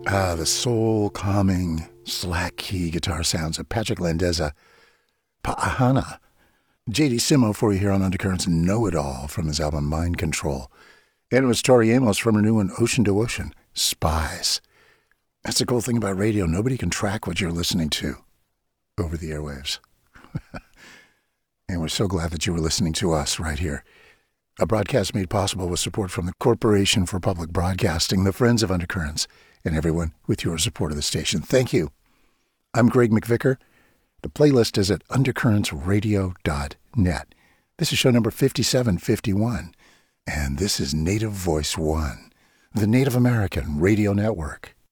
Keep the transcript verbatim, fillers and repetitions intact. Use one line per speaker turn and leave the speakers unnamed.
Ah, the soul-calming, slack-key guitar sounds of Patrick Landeza, Pa'ahana. J D Simo for you here on Undercurrents Know-It-All from his album Mind Control. And it was Tori Amos from her new one, Ocean to Ocean, Spies. That's the cool thing about radio. Nobody can track what you're listening to over the airwaves. And we're so glad that you were listening to us right here. A broadcast made possible with support from the Corporation for Public Broadcasting, the Friends of Undercurrents, and everyone with your support of the station. Thank you. I'm Greg McVicker. The playlist is at undercurrents radio dot net. This is show number fifty-seven fifty-one, and this is Native Voice One, the Native American Radio Network.